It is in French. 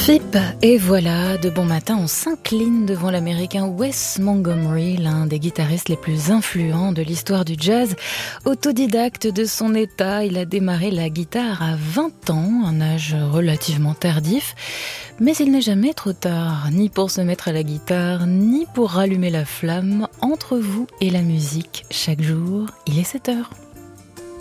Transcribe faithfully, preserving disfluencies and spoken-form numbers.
Trip, et voilà, de bon matin, on s'incline devant l'américain Wes Montgomery, l'un des guitaristes les plus influents de l'histoire du jazz. Autodidacte de son état, il a démarré la guitare à vingt ans, un âge relativement tardif. Mais il n'est jamais trop tard, ni pour se mettre à la guitare, ni pour rallumer la flamme. Entre vous et la musique, chaque jour, il est sept heures.